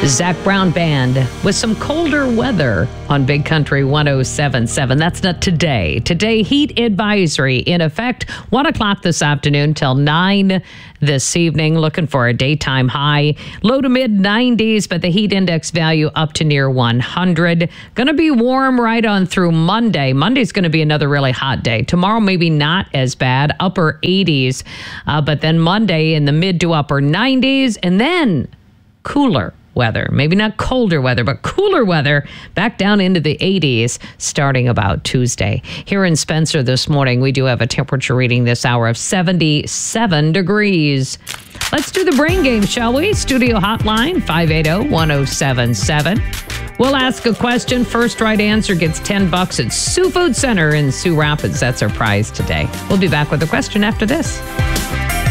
Zac Brown Band with some colder weather on Big Country 107.7. That's not today. Today, heat advisory in effect 1 o'clock this afternoon till 9 this evening. Looking for a daytime high, low to mid 90s, but the heat index value up to near 100. Going to be warm right on through Monday. Monday's going to be another really hot day. Tomorrow, maybe not as bad, upper 80s, but then Monday in the mid to upper 90s, and then cooler weather. Maybe not colder weather, but cooler weather back down into the 80s starting about Tuesday. Here in Spencer this morning, we do have a temperature reading this hour of 77 degrees. Let's do the brain game, shall we? Studio hotline 580-1077. We'll ask a question. First right answer gets $10 at Sioux Food Center in Sioux Rapids. That's our prize today. We'll be back with a question after this.